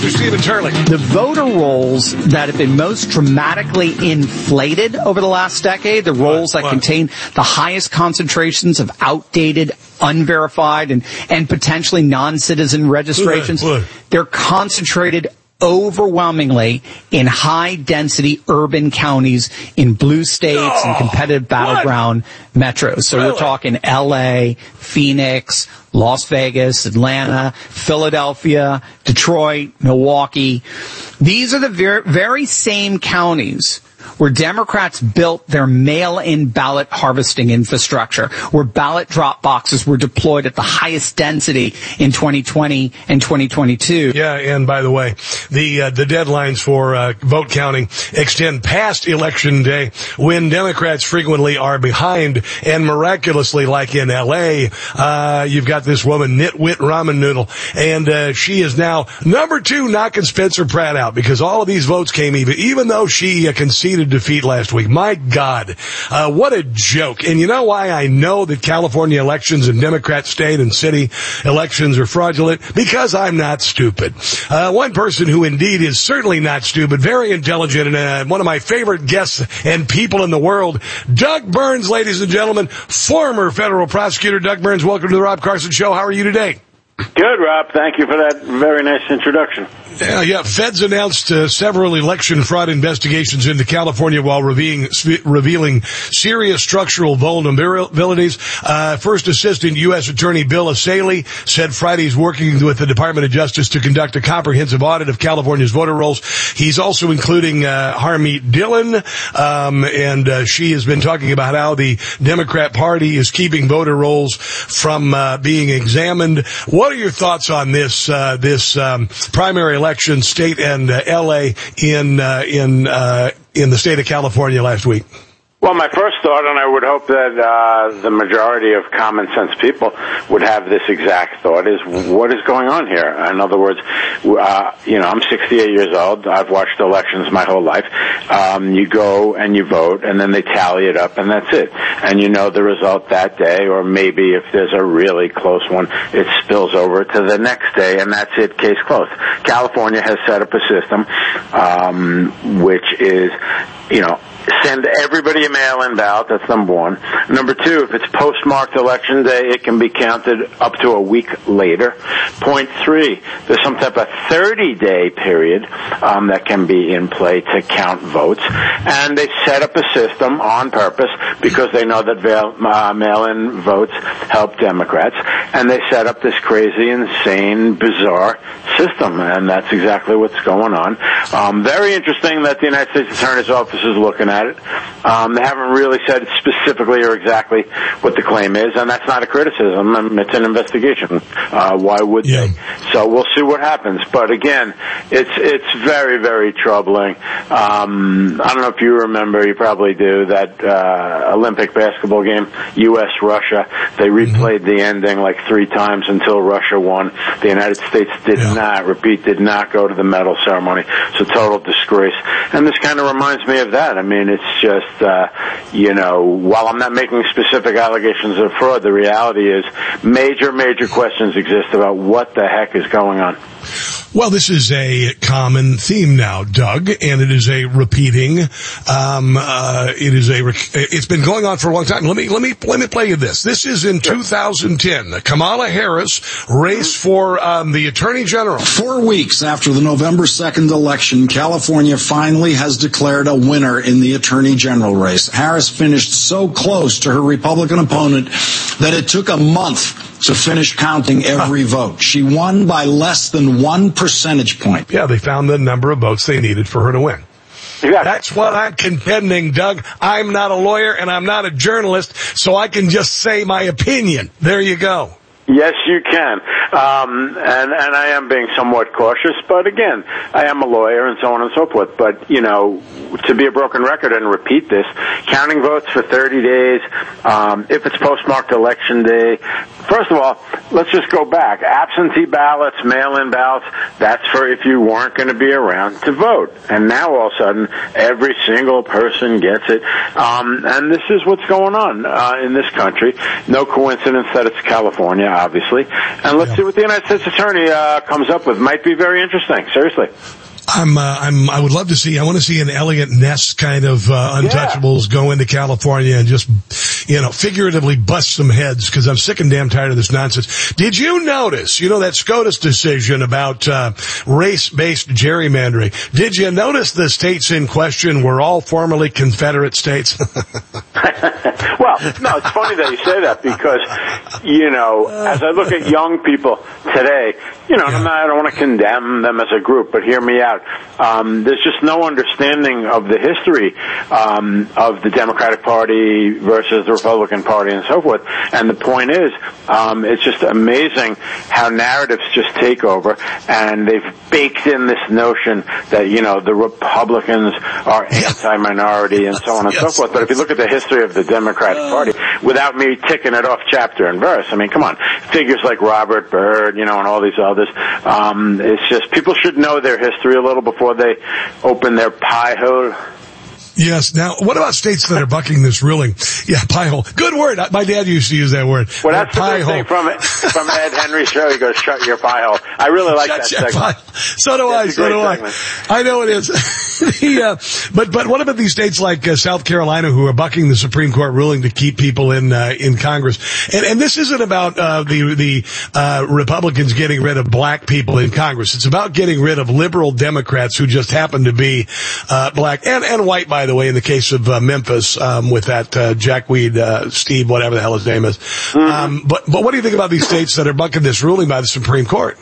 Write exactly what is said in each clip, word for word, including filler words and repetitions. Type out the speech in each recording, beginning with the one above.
Doctor Stephen Turley. The voter rolls that have been most dramatically inflated over the last decade, the rolls what? that What? contain the highest concentrations of outdated, unverified, and, and potentially non-citizen registrations, What? What? they're concentrated overwhelmingly in high-density urban counties in blue states Oh, and competitive battleground metros. So Really? we're talking L A, Phoenix, Las Vegas, Atlanta, Philadelphia, Detroit, Milwaukee. These are the ver- very same counties where Democrats built their mail-in ballot harvesting infrastructure, where ballot drop boxes were deployed at the highest density in twenty twenty and twenty twenty-two. Yeah, and by the way, the uh, the deadlines for uh, vote counting extend past Election Day, when Democrats frequently are behind, and miraculously, like in L A, uh, you've got this woman, Nitwit Ramen Noodle, and uh, she is now number two, knocking Spencer Pratt out, because all of these votes came even, even though she uh, conceded defeat last week. My God, uh, what a joke. And you know why I know that California elections and Democrat state and city elections are fraudulent? Because I'm not stupid. Uh, one person who indeed is certainly not stupid, very intelligent, and uh, one of my favorite guests and people in the world, Doug Burns, ladies and gentlemen, former federal prosecutor. Doug Burns, welcome to the Rob Carson Show. How are you today? Good, Rob. Thank you for that very nice introduction. Yeah, yeah. Feds announced uh, several election fraud investigations into California while revealing, revealing serious structural vulnerabilities. Uh, First Assistant U S Attorney Bill Asaley said Friday he's working with the Department of Justice to conduct a comprehensive audit of California's voter rolls. He's also including uh, Harmeet Dillon, um, and uh, she has been talking about how the Democrat Party is keeping voter rolls from uh, being examined. What are your thoughts on this uh, this um, primary election, state and uh, L A in uh, in uh, in the state of California last week? Well, my first thought, and I would hope that uh, the majority of common sense people would have this exact thought, is what is going on here? In other words, uh, you know, I'm sixty-eight years old. I've watched elections my whole life. Um, you go and you vote, and then they tally it up, and that's it. And you know the result that day, or maybe if there's a really close one, it spills over to the next day, and that's it, case closed. California has set up a system um, which is, you know, send everybody a mail-in ballot. That's number one. Number two, if it's postmarked election day, it can be counted up to a week later. Point three, there's some type of thirty-day period um, that can be in play to count votes. And they set up a system on purpose because they know that mail, uh, mail-in votes help Democrats. And they set up this crazy, insane, bizarre system. And that's exactly what's going on. Um, very interesting that the United States Attorney's Office is looking at it. Um, they haven't really said specifically or exactly what the claim is, and that's not a criticism. It's an investigation. Uh, why would yeah. they? So we'll see what happens. But again, it's it's very, very troubling. Um, I don't know if you remember, you probably do, that uh, Olympic basketball game, U S Russia. They replayed mm-hmm. the ending like three times until Russia won. The United States did yeah. not, repeat, did not go to the medal ceremony. It's a total disgrace. And this kind of reminds me of that. I mean, it's just, uh, you know, while I'm not making specific allegations of fraud, the reality is major, major questions exist about what the heck is going on. Well, this is a common theme now, Doug, and it is a repeating. Um, uh, it is a. It's been going on for a long time. Let me let me let me play you this. This is in two thousand ten. Kamala Harris raced for um, the Attorney General. Four weeks after the November second election, California finally has declared a winner in the Attorney General race. Harris finished so close to her Republican opponent that it took a month to finish counting every vote. She won by less than one percentage point. Yeah, they found the number of votes they needed for her to win. Yeah. That's what I'm contending, Doug. I'm not a lawyer and I'm not a journalist, so I can just say my opinion. There you go. Yes, you can. Um, and, and I am being somewhat cautious, but again, I am a lawyer and so on and so forth. But, you know, to be a broken record and repeat this, counting votes for thirty days, um, if it's postmarked election day, first of all, let's just go back. Absentee ballots, mail-in ballots, that's for if you weren't going to be around to vote. And now all of a sudden, every single person gets it. Um, and this is what's going on uh, in this country. No coincidence that it's California, obviously. And let's yeah. see what the United States Attorney uh, comes up with. Might be very interesting, seriously. I'm, uh, I'm, I would love to see, I want to see an Elliot Ness kind of, uh, Untouchables yeah. go into California and just, you know, figuratively bust some heads, because I'm sick and damn tired of this nonsense. Did you notice, you know, that SCOTUS decision about, uh, race-based gerrymandering? Did you notice the states in question were all formerly Confederate states? Well, no, it's funny that you say that, because, you know, as I look at young people today, you know, yeah. I'm not, I don't want to condemn them as a group, but hear me out. Um, there's just no understanding of the history um, of the Democratic Party versus the Republican Party and so forth. And the point is, um, it's just amazing how narratives just take over, and they've baked in this notion that, you know, the Republicans are anti-minority and so on and yes. so forth. But if you look at the history of the Democratic Party, without me ticking it off chapter and verse, I mean, come on, figures like Robert Byrd, you know, and all these others, um, it's just, people should know their history a little before they open their pie hole. Yes. Now, what about states that are bucking this ruling? Yeah, pie hole. Good word. My dad used to use that word. Well, that's pie the good thing from from Ed Henry's show. He goes, "Shut your pie hole." I really like Shut that segment. Pie. So do I. So do segment. I. I know it is. the, uh, but but what about these states like uh, South Carolina who are bucking the Supreme Court ruling to keep people in uh, in Congress? And and this isn't about uh, the the uh, Republicans getting rid of black people in Congress. It's about getting rid of liberal Democrats who just happen to be uh, black and and white, by the way, in the case of uh, Memphis, um, with that uh, Jackweed, uh, Steve, whatever the hell his name is. Mm-hmm. Um, but but what do you think about these states that are bucking this ruling by the Supreme Court?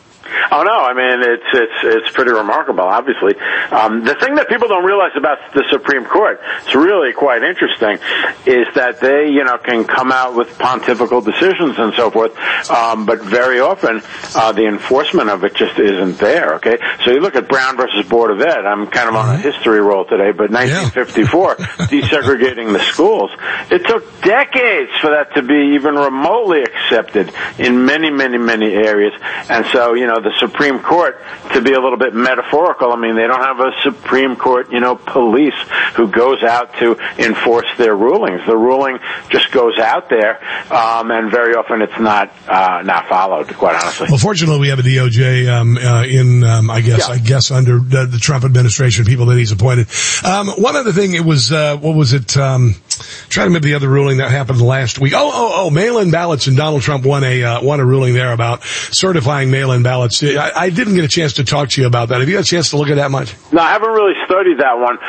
Oh no, I mean it's it's it's pretty remarkable. Obviously, um, the thing that people don't realize about the Supreme Court, it's really quite interesting, is that they you know can come out with pontifical decisions and so forth, um, but very often uh, the enforcement of it just isn't there. Okay, so you look at Brown versus Board of Ed. I'm kind of on a history roll today, but nineteen fifty-four, desegregating the schools. It took decades for that to be even remotely accepted in many, many, many areas, and so you know the Supreme Court, to be a little bit metaphorical, I mean, they don't have a Supreme Court, you know, police who goes out to enforce their rulings. The ruling just goes out there, um, and very often it's not uh, not followed, quite honestly. Well, fortunately, we have a D O J um, uh, in, um, I guess, yeah. I guess under the, the Trump administration, people that he's appointed. Um, one other thing, it was, uh, what was it? Um, trying to remember the other ruling that happened last week. Oh, oh, oh, mail-in ballots, and Donald Trump won a uh, won a ruling there about certifying mail-in ballots. I, I didn't get a chance to talk to you about that. Have you had a chance to look at that much? No, I haven't really studied that one.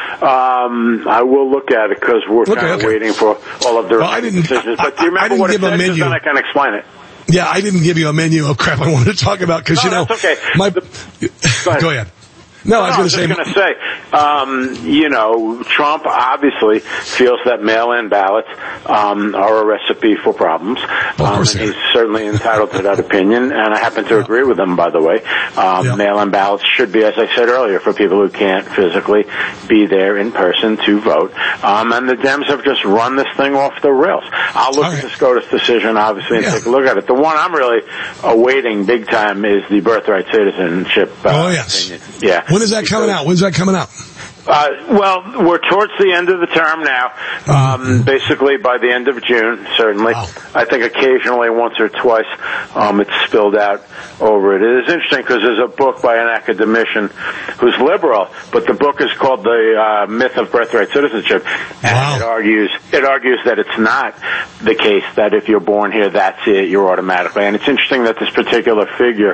Um, I will look at it because we're okay, kind of okay. waiting for all of the well, decisions. But do you remember what it says? Then I can explain it. Yeah, I didn't give you a menu of crap I wanted to talk about because, no, you know, that's okay. my, the, go ahead. Go ahead. No, I was no, going to say. I was going to say, um, you know, Trump obviously feels that mail-in ballots um, are a recipe for problems. Of course um, and he's certainly entitled to that opinion, and I happen to yeah. agree with him, by the way. Um, yeah. Mail-in ballots should be, as I said earlier, for people who can't physically be there in person to vote. Um, and the Dems have just run this thing off the rails. I'll look All at right. the SCOTUS decision, obviously, and yeah. take a look at it. The one I'm really awaiting big time is the birthright citizenship uh, Oh, yes. opinion. Yeah. When is that coming out? When's that coming out? Uh, well, we're towards the end of the term now, um, basically by the end of June, certainly. Wow. I think occasionally, once or twice, um, it's spilled out over it. It is interesting because there's a book by an academician who's liberal, but the book is called The uh, Myth of Birthright Citizenship, and wow. it argues it argues that it's not the case that if you're born here, that's it, you're automatically. And it's interesting that this particular figure,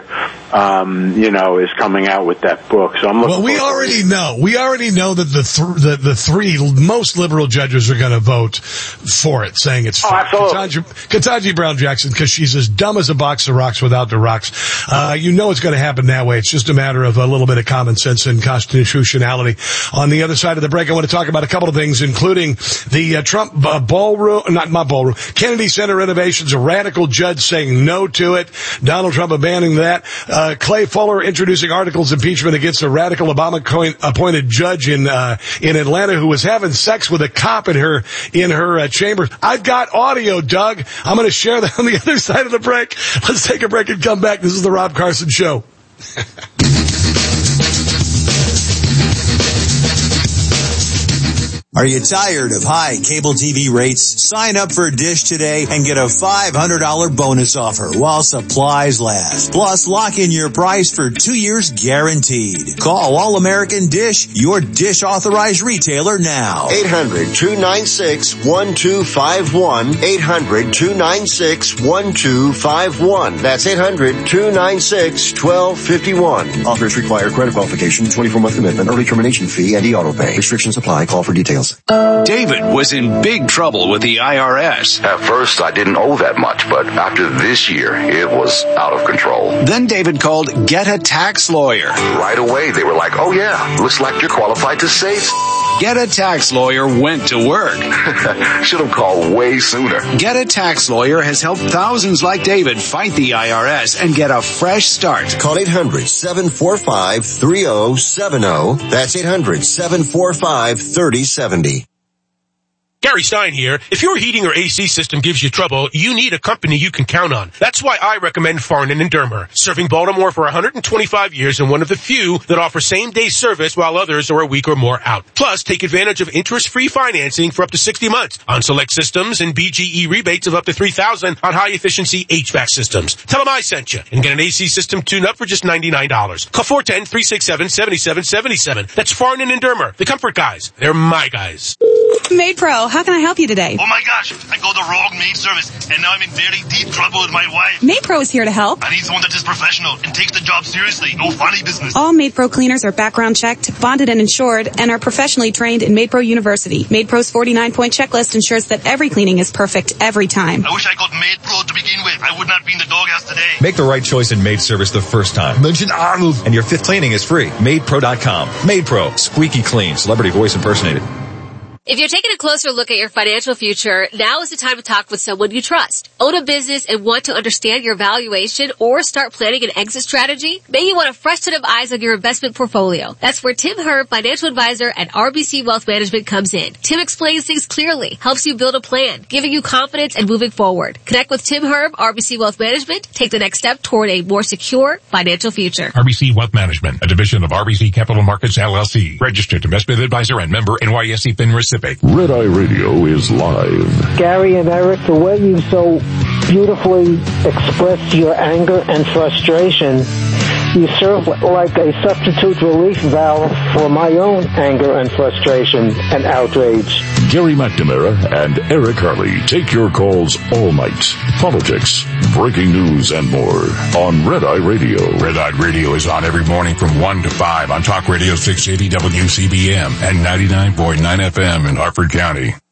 um, you know, is coming out with that book. So I'm looking. Well, we already know. We already know. that the, th- the the three most liberal judges are going to vote for it, saying it's fine. Oh, absolutely. Ketanji Brown Jackson, because she's as dumb as a box of rocks without the rocks. Uh, you know it's going to happen that way. It's just a matter of a little bit of common sense and constitutionality. On the other side of the break, I want to talk about a couple of things, including the uh, Trump uh, ballroom, not my ballroom, Kennedy Center renovations, a radical judge saying no to it, Donald Trump abandoning that, uh, Uh, Clay Fuller introducing articles of impeachment against a radical Obama-appointed judge in uh, in Atlanta who was having sex with a cop in her in her uh, chamber. I've got audio, Doug. I'm going to share that on the other side of the break. Let's take a break and come back. This is the Rob Carson Show. Are you tired of high cable T V rates? Sign up for Dish today and get a five hundred dollars bonus offer while supplies last. Plus, lock in your price for two years guaranteed. Call All American Dish, your Dish authorized retailer now. eight hundred, two nine six, one two five one. eight hundred, two nine six, one two five one. That's eight hundred, two nine six, one two five one. Offers require credit qualification, twenty-four month commitment, early termination fee, and e-auto pay. Restrictions apply. Call for details. David was in big trouble with the I R S. At first, I didn't owe that much, but after this year, it was out of control. Then David called Get a Tax Lawyer. Right away, they were like, oh yeah, looks like you're qualified to save. Get a Tax Lawyer went to work. Should have called way sooner. Get a Tax Lawyer has helped thousands like David fight the I R S and get a fresh start. Call eight hundred, seven four five, three zero seven zero. That's eight hundred, seven four five, three zero seven zero. Gary Stein here. If your heating or A C system gives you trouble, you need a company you can count on. That's why I recommend Farnan and Dermer, serving Baltimore for one hundred twenty-five years and one of the few that offer same-day service while others are a week or more out. Plus, take advantage of interest-free financing for up to sixty months on select systems and B G E rebates of up to three thousand dollars on high-efficiency H V A C systems. Tell them I sent you and get an A C system tune-up for just ninety-nine dollars. Call four one zero, three six seven, seven seven seven seven. That's Farnan and Dermer, the comfort guys. They're my guys. Maid Pro, how can I help you today? Oh my gosh, I got the wrong maid service, and now I'm in very deep trouble with my wife. Maid Pro is here to help. I need someone that is professional and takes the job seriously. No funny business. All Maid Pro cleaners are background checked, bonded and insured, and are professionally trained in Maid Pro University. Maid Pro's forty-nine point checklist ensures that every cleaning is perfect every time. I wish I got Maid Pro to begin with. I would not be in the doghouse today. Make the right choice in maid service the first time. Mention Arnold, and your fifth cleaning is free. maid pro dot com. Maid Pro, squeaky clean, celebrity voice impersonated. If you're taking a closer look at your financial future, now is the time to talk with someone you trust. Own a business and want to understand your valuation or start planning an exit strategy? Maybe you want a fresh set of eyes on your investment portfolio. That's where Tim Herb, financial advisor at R B C Wealth Management, comes in. Tim explains things clearly, helps you build a plan, giving you confidence and moving forward. Connect with Tim Herb, R B C Wealth Management. Take the next step toward a more secure financial future. R B C Wealth Management, a division of R B C Capital Markets, L L C. Registered investment advisor and member N Y S E FINRA SIPC. Red Eye Radio is live. Gary and Eric, the way you so beautifully expressed your anger and frustration, you serve like a substitute relief valve for my own anger and frustration and outrage. Gary McNamara and Eric Harley take your calls all night. Politics, breaking news, and more on Red Eye Radio. Red Eye Radio is on every morning from one to five on Talk Radio six eighty W C B M and ninety-nine point nine F M in Harford County.